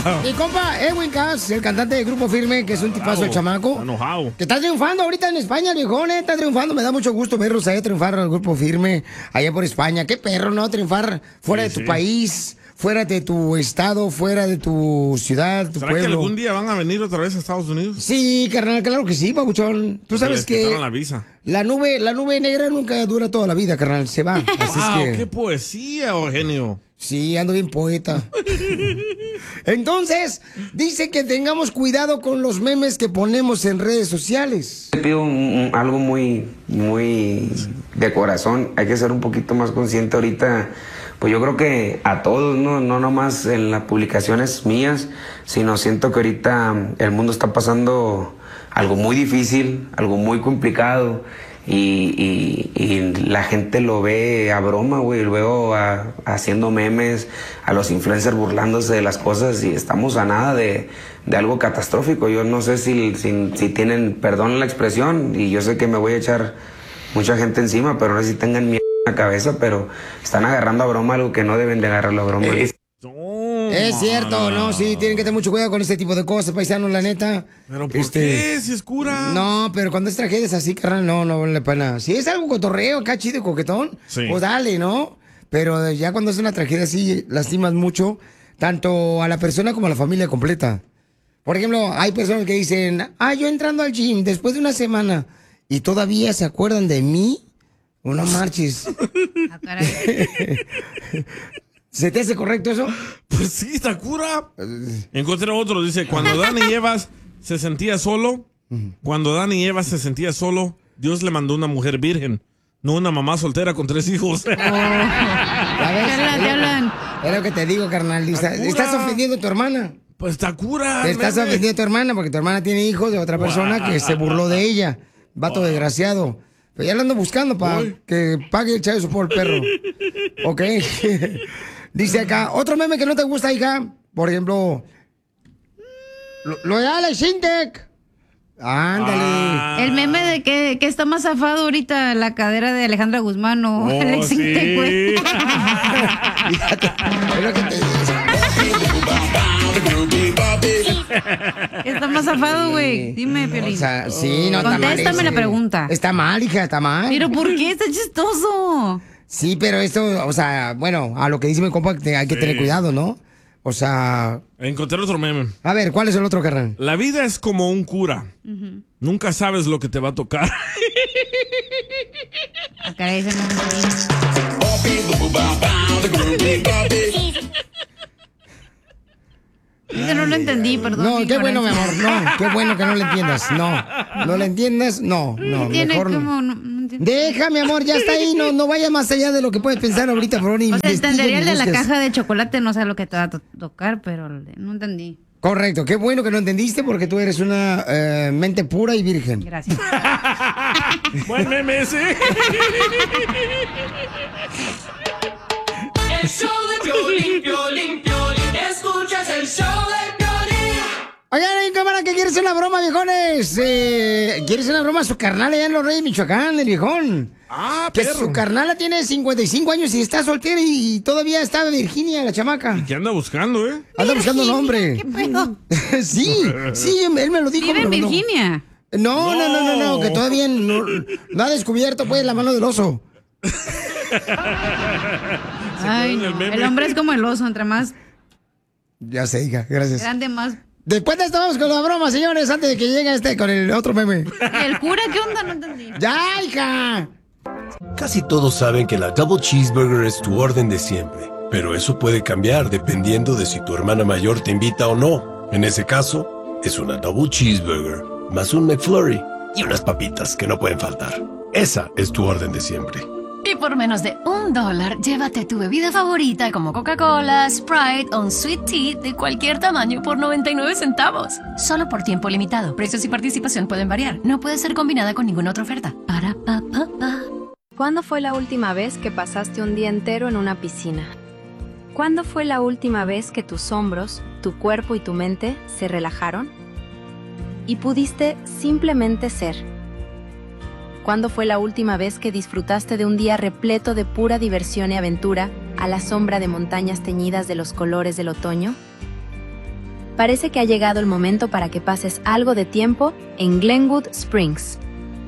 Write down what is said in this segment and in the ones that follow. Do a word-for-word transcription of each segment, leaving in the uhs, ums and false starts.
Mi compa Edwin Cass, el cantante del Grupo Firme, que es un tipazo el chamaco. Está enojado. Que está triunfando ahorita en España, el viejón, eh, está triunfando. Me da mucho gusto verlos allá triunfar en el Grupo Firme, allá por España. Qué perro, ¿no? Triunfar fuera sí, de tu sí. país, fuera de tu estado, fuera de tu ciudad, tu ¿Será pueblo. que algún día van a venir otra vez a Estados Unidos? Sí, carnal, claro que sí, papuchón. Tú sabes que la visa. La nube, la nube negra nunca dura toda la vida, carnal, se va. Así wow, es que... qué poesía, Eugenio. Sí, ando bien poeta. Entonces, dice que tengamos cuidado con los memes que ponemos en redes sociales. Te pido un, un, algo muy, muy de corazón. Hay que ser un poquito más consciente ahorita. Pues yo creo que a todos, ¿no? No nomás en las publicaciones mías, sino siento que ahorita el mundo está pasando algo muy difícil, algo muy complicado. Y, y, y la gente lo ve a broma, güey, luego a, haciendo memes, a los influencers burlándose de las cosas y estamos a nada de, de algo catastrófico. Yo no sé si, si, si tienen, perdón la expresión, y yo sé que me voy a echar mucha gente encima, pero no sé si tengan miedo en la cabeza, pero están agarrando a broma algo que no deben de agarrarlo a broma. Eh. Es cierto, no, sí, tienen que tener mucho cuidado con este tipo de cosas, paisanos, la neta. ¿Pero por este, qué? Si es cura. No, pero cuando es tragedias así, carnal, no, no vale la pena. Si es algo cotorreo, acá chido, coquetón, sí. Pues dale, ¿no? Pero ya cuando es una tragedia así, lastimas mucho, tanto a la persona como a la familia completa. Por ejemplo, hay personas que dicen, ah, yo entrando al gym después de una semana, y todavía se acuerdan de mí, o no marches. Ah, caray. ¿Se te hace correcto eso? Pues sí, Sakura. Encontré otro, dice, cuando Dani Evas se sentía solo, cuando Dani Evas se sentía solo, Dios le mandó una mujer virgen, no una mamá soltera con tres hijos. Oh. Es lo que te digo, carnal. Estás ofendiendo a tu hermana. Pues Sakura. Te estás meme. ofendiendo a tu hermana porque tu hermana tiene hijos de otra persona wow. que se burló de ella. Vato wow. desgraciado. Pero ya lo ando buscando para que pague el chavo por el perro. Ok. Dice acá, otro meme que no te gusta, hija. Por ejemplo, lo, lo de Alex Intec. Ándale. Ah. El meme de que, que está más zafado ahorita la cadera de Alejandra Guzmán o oh, Alex Intec, sí. güey. Es lo que te Está más zafado, güey. Dime, Piolín. O sea, sí, no, contéstame está mal, la pregunta. Está mal, hija, está mal. ¿Pero por qué? Está chistoso. Sí, pero esto, o sea, bueno, a lo que dice mi compa, hay que sí. tener cuidado, ¿no? O sea... Encontré otro meme. A ver, ¿cuál es el otro, carnal? La vida es como un cura. Uh-huh. Nunca sabes lo que te va a tocar. Ah, caray, ese no. Ese no lo entendí, perdón. No, qué bueno, mi amor, no, qué bueno que no lo entiendas, no, no lo entiendas, no, no, mejor no. Como, no, no Deja, mi amor, ya está ahí, no, no vaya más allá de lo que puedes pensar ahorita, por favor. O sea, entendería el de la caja de chocolate, no sé lo que te va a to- tocar, pero no entendí. Correcto, qué bueno que no entendiste porque tú eres una uh, mente pura y virgen. Gracias. Buen meme ese. El show de Piolín, Piolín, Piolín. Escuchas el show de Piolín. Oigan, hay cámara que quiere hacer una broma, viejones. Eh, quiere hacer una broma a su carnal allá en Los Reyes, Michoacán, el viejón. Ah, que perro. Su carnala tiene cincuenta y cinco años y está soltera y, y todavía está Virginia, la chamaca. ¿Y qué anda buscando, eh? Anda buscando un hombre. ¿Qué pedo? sí, sí, él me lo dijo. ¿Vive en Virginia? No, no, no, no, no, que todavía no, no ha descubierto, pues, la mano del oso. Ay, no. El hombre es como el oso, entre más... Ya sé, hija, gracias. Grande, más... Después de esto vamos con la broma, señores, antes de que llegue este con el otro meme. ¿Y el cura qué onda? No entendí. ¡Ya, hija! Casi todos saben que la Double Cheeseburger es tu orden de siempre, pero eso puede cambiar dependiendo de si tu hermana mayor te invita o no. En ese caso, es una Double Cheeseburger, más un McFlurry y unas papitas que no pueden faltar. Esa es tu orden de siempre. Y por menos de un dólar, llévate tu bebida favorita como Coca-Cola, Sprite o un Sweet Tea de cualquier tamaño por noventa y nueve centavos. Solo por tiempo limitado. Precios y participación pueden variar. No puede ser combinada con ninguna otra oferta. Para pa pa pa. ¿Cuándo fue la última vez que pasaste un día entero en una piscina? ¿Cuándo fue la última vez que tus hombros, tu cuerpo y tu mente se relajaron? Y pudiste simplemente ser. ¿Cuándo fue la última vez que disfrutaste de un día repleto de pura diversión y aventura a la sombra de montañas teñidas de los colores del otoño? parece que ha llegado el momento para que pases algo de tiempo en Glenwood Springs.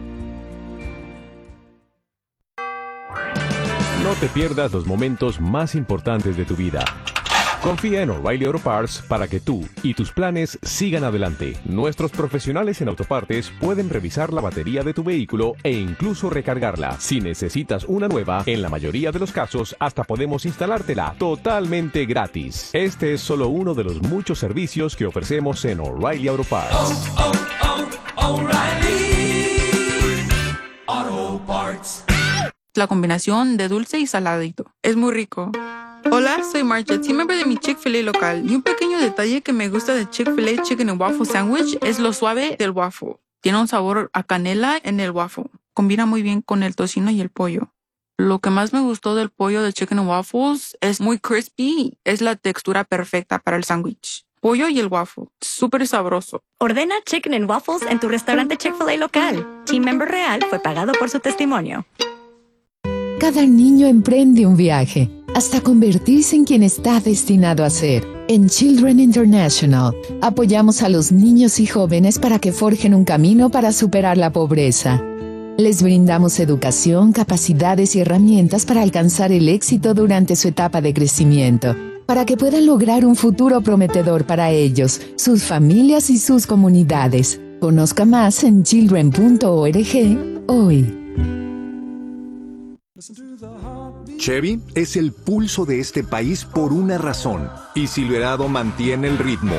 No te pierdas los momentos más importantes de tu vida. Confía en O'Reilly Auto Parts para que tú y tus planes sigan adelante. Nuestros profesionales en autopartes pueden revisar la batería de tu vehículo e incluso recargarla. Si necesitas una nueva, en la mayoría de los casos hasta podemos instalártela totalmente gratis. Este es solo uno de los muchos servicios que ofrecemos en O'Reilly Auto Parts. Oh, oh, oh, O'Reilly Auto Parts. La combinación de dulce y saladito. Es muy rico. Hola, soy Marja, team member de mi Chick-fil-A local. Y un pequeño detalle que me gusta de Chick-fil-A Chicken and Waffle Sandwich es lo suave del waffle. Tiene un sabor a canela en el waffle. Combina muy bien con el tocino y el pollo. Lo que más me gustó del pollo de Chicken and Waffles es muy crispy. Es la textura perfecta para el sándwich. Pollo y el waffle. Súper sabroso. Ordena Chicken and Waffles en tu restaurante Chick-fil-A local. Team member real fue pagado por su testimonio. Cada niño emprende un viaje hasta convertirse en quien está destinado a ser. En Children International, apoyamos a los niños y jóvenes para que forjen un camino para superar la pobreza. Les brindamos educación, capacidades y herramientas para alcanzar el éxito durante su etapa de crecimiento, para que puedan lograr un futuro prometedor para ellos, sus familias y sus comunidades. Conozca más en children punto org hoy. Chevy es el pulso de este país por una razón, y Silverado mantiene el ritmo.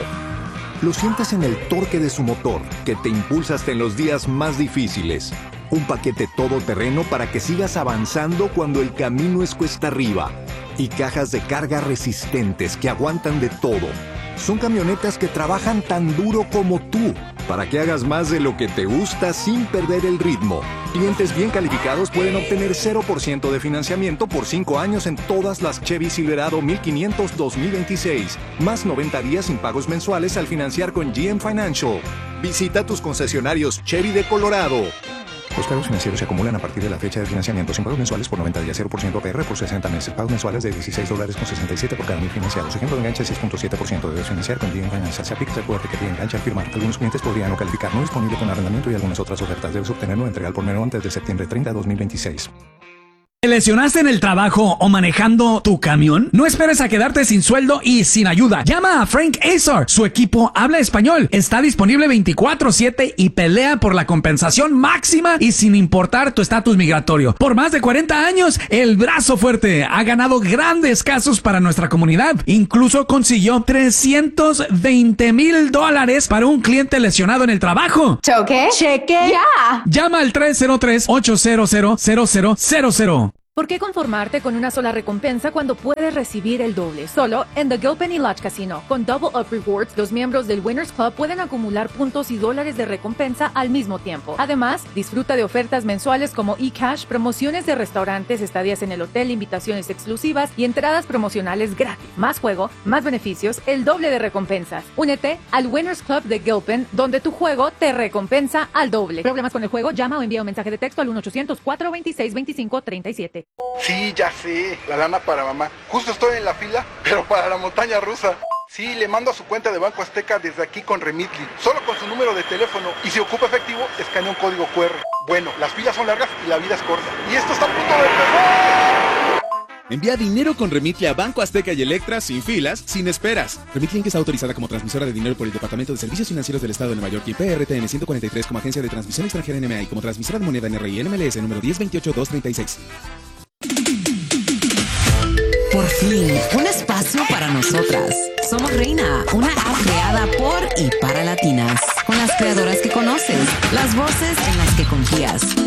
Lo sientes en el torque de su motor, que te impulsa hasta en los días más difíciles. Un paquete todoterreno para que sigas avanzando cuando el camino es cuesta arriba. Y cajas de carga resistentes que aguantan de todo. Son camionetas que trabajan tan duro como tú, para que hagas más de lo que te gusta sin perder el ritmo. Clientes bien calificados pueden obtener cero por ciento de financiamiento por cinco años en todas las Chevy Silverado mil quinientos dos mil veintiséis, más noventa días sin pagos mensuales al financiar con G M Financial. Visita tus concesionarios Chevy de Colorado. Los cargos financieros se acumulan a partir de la fecha de financiamiento sin pagos mensuales por noventa días, cero por ciento A P R por sesenta meses. Pagos mensuales de dieciséis dólares con sesenta y siete por cada mil financiados. Ejemplo de enganche seis punto siete por ciento. Debes financiar con G M Financial. Se aplica el recuerde que te engancha al firmar. Algunos clientes podrían no calificar. No disponible con arrendamiento y algunas otras ofertas. Debes obtenerlo entrega al por menor antes de septiembre treinta de dos mil veintiséis. ¿Te lesionaste en el trabajo o manejando tu camión? No esperes a quedarte sin sueldo y sin ayuda. Llama a Frank Azar. Su equipo habla español. Está disponible veinticuatro siete y pelea por la compensación máxima y sin importar tu estatus migratorio. Por más de cuarenta años, el brazo fuerte ha ganado grandes casos para nuestra comunidad. Incluso consiguió trescientos veinte mil dólares para un cliente lesionado en el trabajo. ¿Choque? ¿Cheque? ¡Ya! Llama al tres cero tres, ocho cero cero, cero cero cero cero. ¿Por qué conformarte con una sola recompensa cuando puedes recibir el doble? Solo en The Gilpin y Lodge Casino. Con Double Up Rewards, los miembros del Winners Club pueden acumular puntos y dólares de recompensa al mismo tiempo. Además, disfruta de ofertas mensuales como eCash, promociones de restaurantes, estadías en el hotel, invitaciones exclusivas y entradas promocionales gratis. Más juego, más beneficios, el doble de recompensas. Únete al Winners Club de Gilpin, donde tu juego te recompensa al doble. ¿Problemas con el juego? Llama o envía un mensaje de texto al uno ochocientos, cuatro veintiséis, veinticinco treinta y siete. Sí, ya sé, la lana para mamá. Justo estoy en la fila, pero para la montaña rusa. Sí, le mando a su cuenta de Banco Azteca desde aquí con Remitly, solo con su número de teléfono. Y si ocupa efectivo, escanea un código cu erre. Bueno, las filas son largas y la vida es corta. Y esto está a punto de empezar. Envía dinero con Remitly a Banco Azteca y Electra sin filas, sin esperas. Remitly está autorizada como transmisora de dinero por el Departamento de Servicios Financieros del Estado de Nueva York y P R T N ciento cuarenta y tres como agencia de transmisión extranjera N M A y como transmisora de moneda N R I N M L S número diez veintiocho dos treinta y seis. Por fin, un espacio para nosotras. Somos Reina, una app creada por y para latinas. Con las creadoras que conoces, las voces en las que confías.